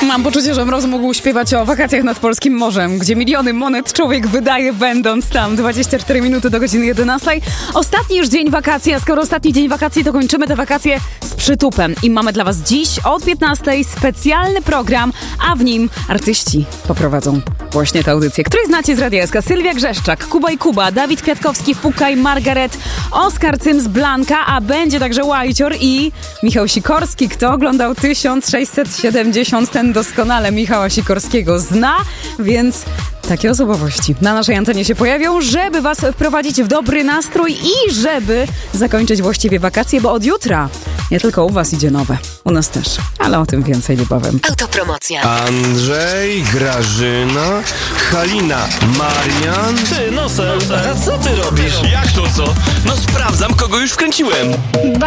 Mam poczucie, że Mroz mógł śpiewać o wakacjach nad polskim morzem, gdzie miliony monet człowiek wydaje, będąc tam. 24 minuty do godziny 11. Ostatni już dzień wakacji, a skoro ostatni dzień wakacji, to kończymy te wakacje z przytupem. I mamy dla was dziś od 15 specjalny program, a w nim artyści poprowadzą właśnie tę audycję, której znacie z Radia SK. Sylwia Grzeszczak, Kuba i Kuba, Dawid Kwiatkowski, Fukaj, Margaret, Oskar Cyms, Blanka, a będzie także Łajcior i Michał Sikorski. Kto oglądał 1670, ten doskonale Michała Sikorskiego zna, więc takie osobowości na naszej antenie się pojawią, żeby was wprowadzić w dobry nastrój i żeby zakończyć właściwie wakacje, bo od jutra nie tylko u was idzie nowe, u nas też, ale o tym więcej niebawem. Autopromocja. Andrzej, Grażyna, Halina, Marian. Ty, Nosel, a co ty robisz? Jak to co? No sprawdzam, kogo już wkręciłem.